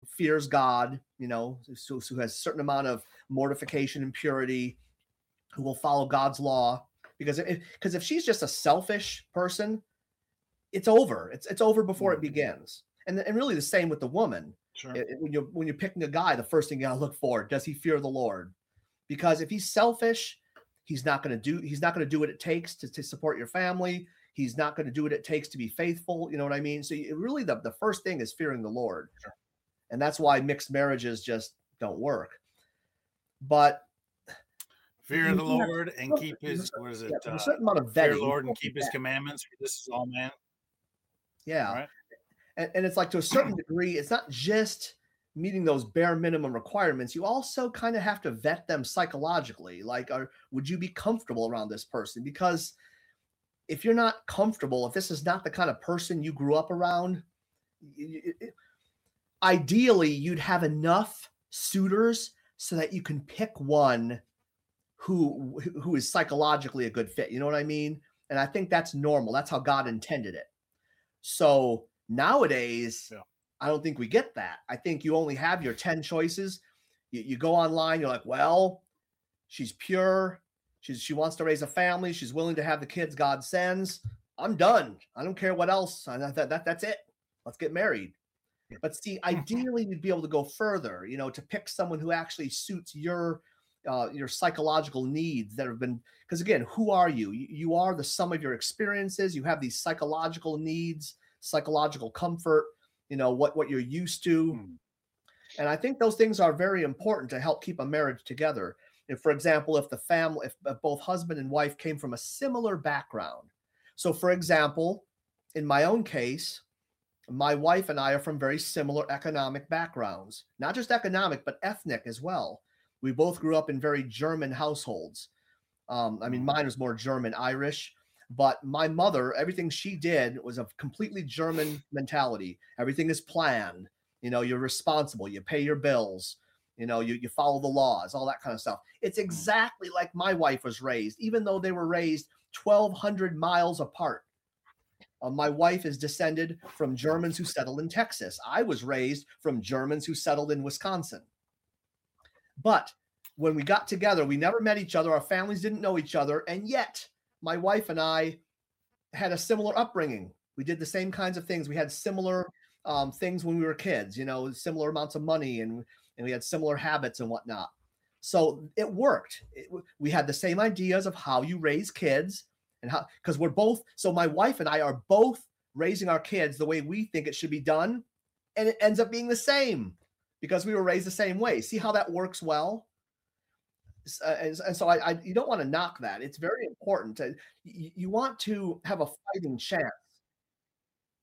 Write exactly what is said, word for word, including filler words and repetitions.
fears God, you know, who, who has a certain amount of mortification and purity, who will follow God's law. Because if, because if she's just a selfish person, it's over. It's it's over before it begins. And, and really the same with the woman. Sure. It, when you're when you're picking a guy, the first thing you gotta look for, does he fear the Lord? Because if he's selfish, he's not gonna do he's not gonna do what it takes to, to support your family. He's not going to do what it takes to be faithful. You know what I mean? So you, really the, the first thing is fearing the Lord. Sure. And that's why mixed marriages just don't work. But fear the Lord and keep his, what is it? Yeah, a certain amount of vetting. Fear the Lord and keep his commandments, for this is all man. Yeah. Right? And, and it's like, to a certain degree, it's not just meeting those bare minimum requirements. You also kind of have to vet them psychologically. Like, are, would you be comfortable around this person? Because if you're not comfortable, if this is not the kind of person you grew up around, it, it, ideally you'd have enough suitors so that you can pick one who who is psychologically a good fit. You know what I mean? And I think that's normal. That's how God intended it. So nowadays, yeah. I don't think we get that. I think you only have your ten choices. You, you go online, you're like, well, she's pure. She's, she wants to raise a family. She's willing to have the kids God sends. I'm done. I don't care what else. I, that, that, that's it. Let's get married. But see, ideally, you'd be able to go further, you know, to pick someone who actually suits your uh, your psychological needs that have been, because again, who are you? you? You are the sum of your experiences. You have these psychological needs, psychological comfort, you know, what, what you're used to. Hmm. And I think those things are very important to help keep a marriage together. If, for example, if the family, if, if both husband and wife came from a similar background. So, for example, in my own case, my wife and I are from very similar economic backgrounds, not just economic, but ethnic as well. We both grew up in very German households. Um, I mean, mine was more German, Irish, but my mother, everything she did was a completely German mentality. Everything is planned. You know, you're responsible. You pay your bills. You know, you, you follow the laws, all that kind of stuff. It's exactly like my wife was raised, even though they were raised twelve hundred miles apart. Uh, my wife is descended from Germans who settled in Texas. I was raised from Germans who settled in Wisconsin. But when we got together, we never met each other. Our families didn't know each other. And yet my wife and I had a similar upbringing. We did the same kinds of things. We had similar um, things when we were kids, you know, similar amounts of money, and, and we had similar habits and whatnot. So it worked. It, we had the same ideas of how you raise kids. And how, because we're both, so my wife and I are both raising our kids the way we think it should be done. And it ends up being the same because we were raised the same way. See how that works well? Uh, and, and so I, I, you don't want to knock that. It's very important. To, you, you want to have a fighting chance